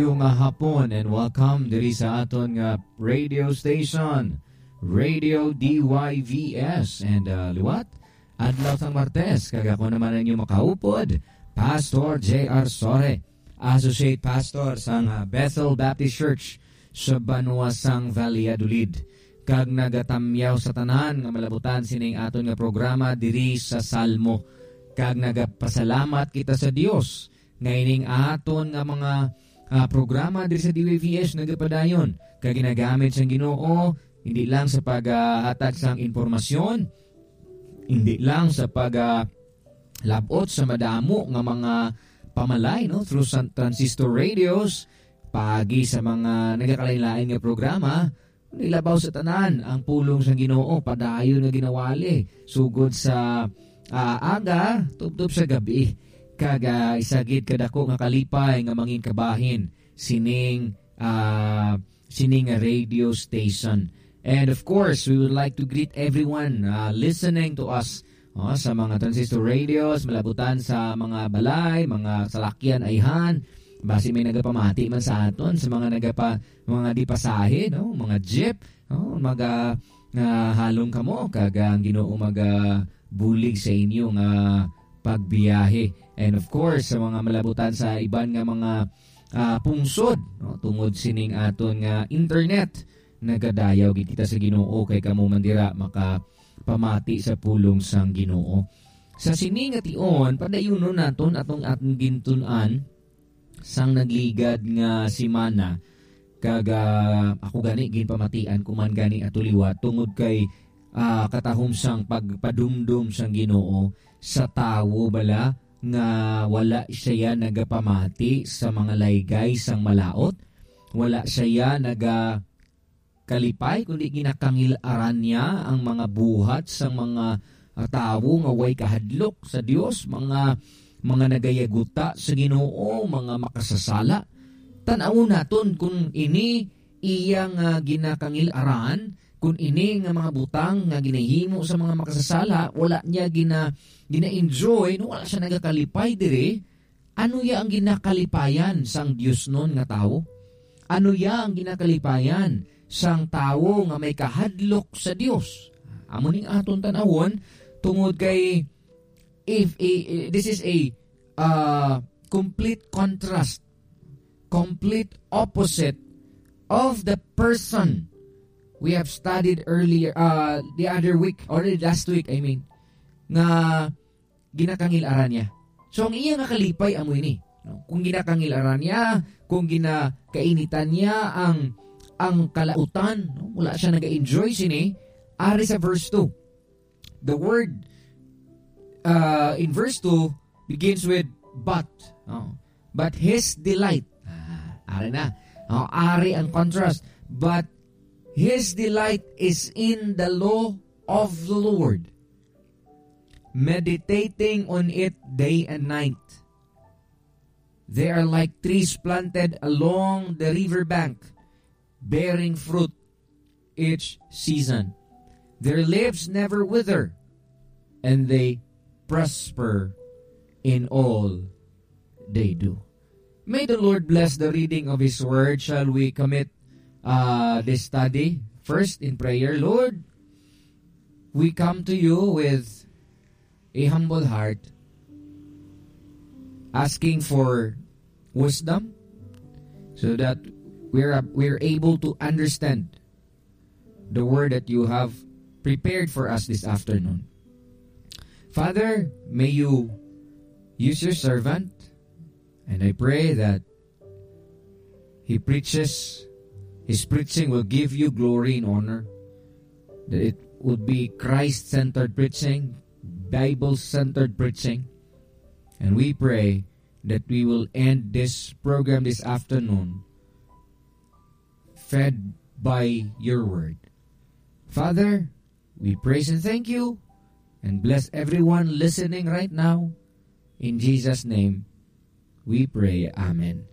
Nga hapon and welcome diri sa aton nga radio station, Radio DYVS and liwat adlaw sang Martes kag ako naman ang inyong makaupod, Pastor J.R. Sore, Associate Pastor sang Bethel Baptist Church sa Banuasang Valladolid. Kag nagatamyaw sa tanan nga malabutan sining aton nga programa diri sa Salmo. Kag nagapasalamat kita sa Dios nga ining aton nga mga programa diri sa DYVS nagapadayon kag ginagamit sang Ginoo hindi lang sa pag-hatag sang impormasyon, hindi lang sa labot sa madamo nga mga pamalay no through transistor radios pagi sa mga nagakalain-lain nga programa. Nilabaw sa tanan ang pulong sang Ginoo padayon nga ginawali sugod sa aga tubtob sa gabi. Kag isagid kadako nga kalipay nga mangin kabahin sining radio station. And of course, we would like to greet everyone listening to us sa mga transistor radios, malabutan sa mga balay, mga salakyan ayhan, basi may nagapamati man sa aton sa mga mga dipasahe, no, mga jeep, mga halong kamo kag ang Ginoo bulig sa inyo nga pagbiyahe. And of course, sa mga malabutan sa iban nga mga pungsod, no, tungod sining aton nga internet, nagadayaw kita sa Ginoo kay kamo mandira makapamati sa pulong sang Ginoo. Sa sining nga tion, padayunon naton atong gintun-an sang nagligad nga simana. Kag ako gani ginpamatian kuman gani atuliwa tungod kay katahom sang pagpadumdum sang Ginoo sa tawo bala nga wala siya nagapamati sa mga laygay sang malaot, wala siya nagakalipay kundi ginakangilaran niya ang mga buhat sang mga tawo nga way kahadlok sa Dios, mga nagayaguta sa Ginoo, mga makasasala. Tan-awon naton kung ini iyang ginakangilaran, kung ini nga mga butang nga ginahimo sa mga makasasala, wala niya gina-enjoy, no, wala siya nagakalipay dire, ano ya ang ginakalipayan sang Dios nun nga tao? Ano ya ang ginakalipayan sang tao nga may kahadlok sa Dios? Amo ning aton tan-awon tungod kay this is a complete contrast, complete opposite of the person we have studied earlier, the other week, or last week, I mean, nga ginakangilaran niya. So, ang iya nga kalipay amo ini. No? Kung ginakangilaran niya, kung ginakainitan niya ang kalautan, no? Wala siya nag-enjoy sini, ari sa verse 2. The word in verse 2 begins with but. But his delight. Ari na. Ari ang contrast. But his delight is in the law of the Lord, meditating on it day and night. They are like trees planted along the river bank, bearing fruit each season. Their leaves never wither, and they prosper in all they do. May the Lord bless the reading of His Word. Shall we commit this study first in prayer? Lord, we come to you with a humble heart, asking for wisdom so that we're able to understand the word that you have prepared for us this afternoon. Father, may you use your servant, and I pray that his preaching will give you glory and honor, that it would be Christ-centered preaching, Bible-centered preaching. And we pray that we will end this program this afternoon fed by your word. Father, we praise and thank you and bless everyone listening right now. In Jesus' name, we pray. Amen.